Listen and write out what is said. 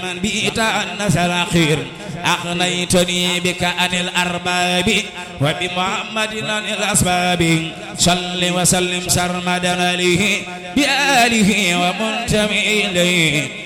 من بيت الناس الأخير أغنيتني بك عن الأرباب وبمحمد عن الأسباب صل وسلم سرمدا عليه بآله ومنتمي إليه